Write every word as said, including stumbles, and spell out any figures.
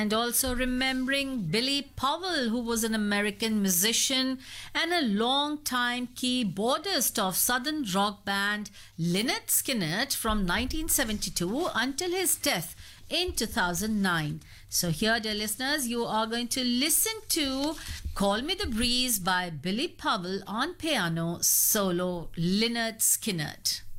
And also remembering Billy Powell, who was an American musician and a long-time keyboardist of southern rock band Lynyrd Skynyrd from nineteen seventy-two until his death in two thousand nine. So here, dear listeners, you are going to listen to Call Me the Breeze by Billy Powell on piano solo Lynyrd Skynyrd.